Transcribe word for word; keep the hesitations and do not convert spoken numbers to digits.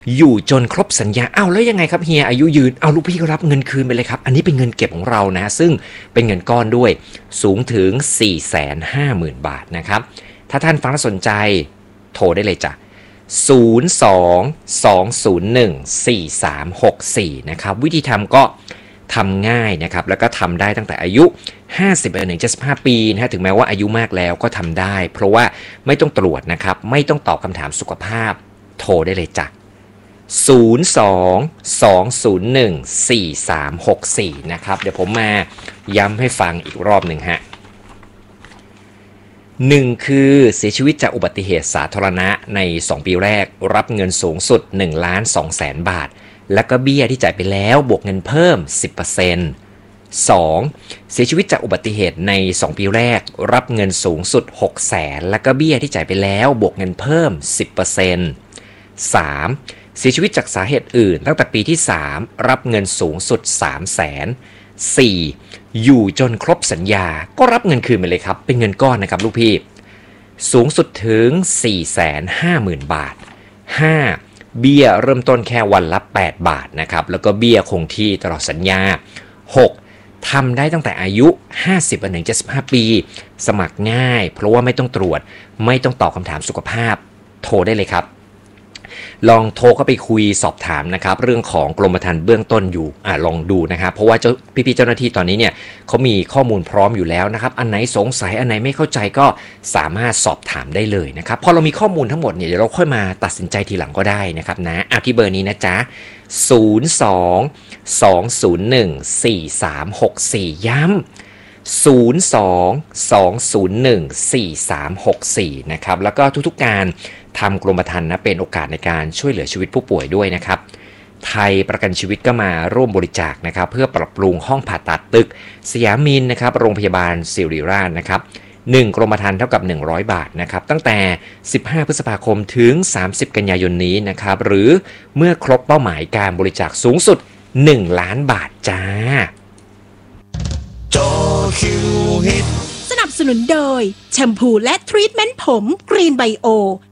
อยู่จนครบสัญญาอ้าวแล้วยังไงครับเฮียอายุยืนเอาลูกพี่ก็รับเงินคืนไปเลยครับอันนี้เป็นเงินเก็บของเรานะซึ่งเป็นเงินก้อนด้วยสูงถึง สี่แสนห้าหมื่น บาทนะครับถ้าท่านฟังแล้วสนใจโทรได้เลยจ้ะศูนย์ สอง สอง ศูนย์ หนึ่ง สี่ สาม หก สี่ นะครับวิธีทำก็ทำง่ายนะครับแล้วก็ทำได้ตั้งแต่อายุห้าสิบถึงเจ็ดสิบห้าปีนะฮะถึงแม้ว่าอายุมากแล้วก็ทำได้เพราะว่าไม่ต้องตรวจนะครับไม่ต้องตอบคำถามสุขภาพโทรได้เลยจ้ะศูนย์ สอง สอง ศูนย์ หนึ่ง สี่ สาม หก สี่นะครับเดี๋ยวผมมาย้ำให้ฟังอีกรอบหนึ่งฮะหนึ่งคือเสียชีวิตจากอุบัติเหตุสาธารณะในสองปีแรกรับเงินสูงสุด หนึ่งล้านสองแสน บาทแล้วก็เบี้ยที่จ่ายไปแล้วบวกเงินเพิ่ม สิบเปอร์เซ็นต์ สองเสียชีวิตจากอุบัติเหตุในสองปีแรกรับเงินสูงสุด หกแสนแล้วก็เบี้ยที่จ่ายไปแล้วบวกเงินเพิ่ม สิบเปอร์เซ็นต์ สามเสียชีวิตจากสาเหตุอื่นตั้งแต่ปีที่สามรับเงินสูงสุด สามแสน สี่อยู่จนครบสัญญาก็รับเงินคืนไปเลยครับเป็นเงินก้อนนะครับลูกพี่สูงสุดถึง สี่แสนห้าหมื่น บาท ห้าเบี้ยเริ่มต้นแค่วันละแปดบาทนะครับแล้วก็เบี้ยคงที่ตลอดสัญญา หกทำได้ตั้งแต่อายุห้าสิบถึงเจ็ดสิบห้าปีสมัครง่ายเพราะว่าไม่ต้องตรวจไม่ต้องตอบคำถามสุขภาพโทรได้เลยครับลองโทรเข้าไปคุยสอบถามนะครับเรื่องของกรมธรรม์เบื้องต้นอยู่อ่าลองดูนะครับเพราะว่าเจ้าพี่ๆเจ้าหน้าที่ตอนนี้เนี่ยเขามีข้อมูลพร้อมอยู่แล้วนะครับอันไหนสงสัยอันไหนไม่เข้าใจก็สามารถสอบถามได้เลยนะครับพอเรามีข้อมูลทั้งหมดเนี่ยเดี๋ยวเราค่อยมาตัดสินใจทีหลังก็ได้นะครับนะอ่ะที่เบอร์นี้นะจ๊ะศูนย์ สอง สอง ศูนย์ หนึ่ง สี่ สาม หก สี่ย้ำศูนย์ สอง สอง ศูนย์ หนึ่ง สี่ สาม หก สี่นะครับแล้วก็ทุกๆการทำกรมธรรม์นะเป็นโอกาสในการช่วยเหลือชีวิตผู้ป่วยด้วยนะครับไทยประกันชีวิตก็มาร่วมบริจาคนะครับเพื่อปรับปรุงห้องผ่าตัดตึกสยามมินนะครับโรงพยาบาลศิริราชนะครับหนึ่งกรมธรรม์เท่ากับหนึ่งร้อยบาทนะครับตั้งแต่สิบห้าพฤษภาคมถึงสามสิบกันยายนนี้นะครับหรือเมื่อครบเป้าหมายการบริจาคสูงสุดหนึ่งล้านบาทจ้าสนับสนุนโดยแชมพูและทรีทเมนต์ผมกรีนไบโอ